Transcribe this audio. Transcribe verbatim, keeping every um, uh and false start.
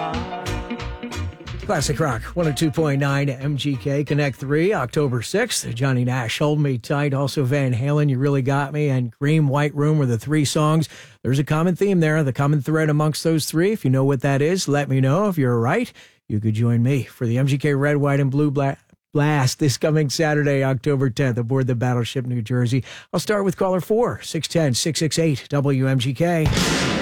Classic Rock, one oh two point nine M G K, Connect three, October sixth. Johnny Nash, Hold Me Tight. Also Van Halen, You Really Got Me, and Cream, White Room were the three songs. There's a common theme there, the common thread amongst those three. If you know what that is, let me know. If you're right, you could join me for the M G K Red, White, and Blue Bla- Blast this coming Saturday, October tenth, aboard the Battleship New Jersey. I'll start with caller four, six one zero, six six eight, W M G K.